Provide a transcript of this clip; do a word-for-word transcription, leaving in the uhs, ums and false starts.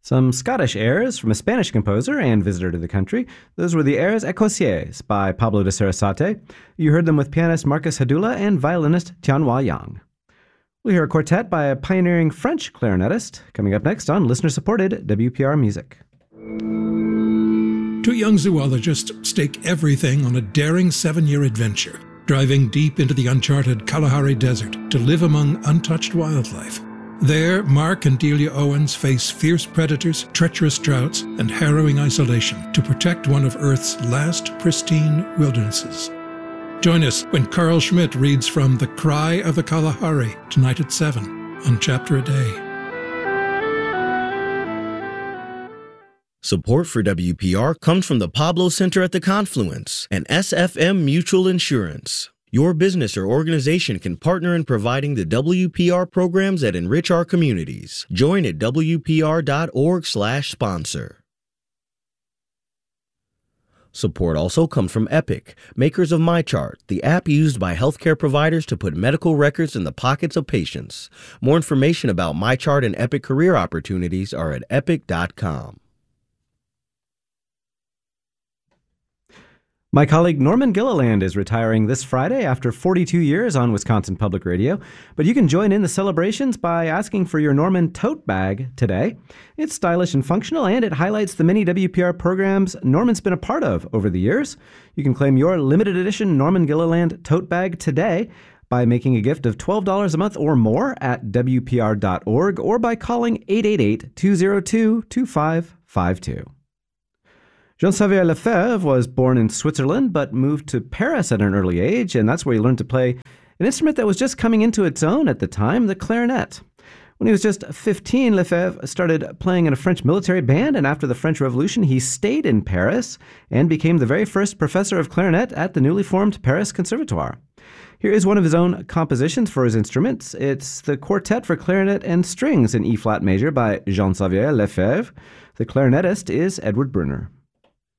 Some Scottish airs from a Spanish composer and visitor to the country. Those were the airs Écossais by Pablo de Sarasate. You heard them with pianist Marcus Hadula and violinist Tianhua Yang. We'll hear a quartet by a pioneering French clarinetist, coming up next on listener-supported W P R Music. Two young zoologists stake everything on a daring seven-year adventure, driving deep into the uncharted Kalahari Desert to live among untouched wildlife. There, Mark and Delia Owens face fierce predators, treacherous droughts, and harrowing isolation to protect one of Earth's last pristine wildernesses. Join us when Carl Schmidt reads from The Cry of the Kalahari tonight at seven on Chapter a Day. Support for W P R comes from the Pablo Center at the Confluence and S F M Mutual Insurance. Your business or organization can partner in providing the W P R programs that enrich our communities. Join at W P R dot org slash sponsor. Support also comes from Epic, makers of MyChart, the app used by healthcare providers to put medical records in the pockets of patients. More information about MyChart and Epic career opportunities are at epic dot com. My colleague Norman Gilliland is retiring this Friday after forty-two years on Wisconsin Public Radio, but you can join in the celebrations by asking for your Norman tote bag today. It's stylish and functional, and it highlights the many W P R programs Norman's been a part of over the years. You can claim your limited edition Norman Gilliland tote bag today by making a gift of twelve dollars a month or more at W P R dot org or by calling eight eight eight, two zero two, two five five two. Jean-Xavier Lefebvre was born in Switzerland but moved to Paris at an early age, and that's where he learned to play an instrument that was just coming into its own at the time, the clarinet. When he was just fifteen, Lefebvre started playing in a French military band, and after the French Revolution, he stayed in Paris and became the very first professor of clarinet at the newly formed Paris Conservatoire. Here is one of his own compositions for his instruments. It's the Quartet for Clarinet and Strings in E-flat major by Jean-Xavier Lefebvre. The clarinetist is Edward Brunner.